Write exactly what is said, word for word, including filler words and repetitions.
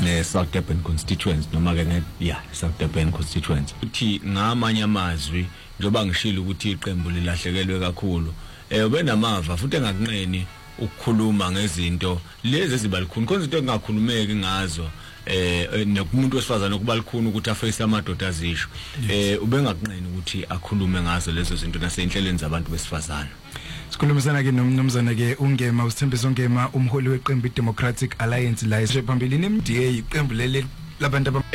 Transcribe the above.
ne South Durban constituency noma ke ne yeah South Durban constituency uthi ngamanye amazwi njoba ngishilo ukuthi iqembu lilahlekelwe kakhulu eh ube namava futhi engakunqeni ukukhuluma ngezinto lezi ezibalikhulu konke into engakhulumeki ngazo eh nokumuntu wesifazana okubalikhulu ukuthi aface amadoda azisho eh ubengakunqeni ukuthi akhulume ngazo lezo zinto nasenhlelweni zabantu besifazana. Sikhulumisana ke nomnumzana ke uNgema uSithembiso Ngema umholi weqembu iDemocratic Alliance la phambili ne M D A iqembu leli labantu